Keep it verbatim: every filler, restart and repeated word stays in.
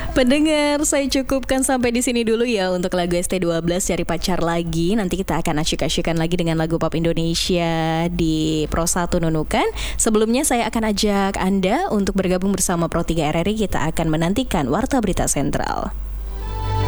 Pendengar, saya cukupkan sampai di sini dulu ya untuk lagu S T dua belas Cari Pacar Lagi. Nanti kita akan asyik-asyikan lagi dengan lagu pop Indonesia di Pro satu Nunukan. Sebelumnya saya akan ajak Anda untuk bergabung bersama Pro tiga R R I. Kita akan menantikan Warta Berita Sentral.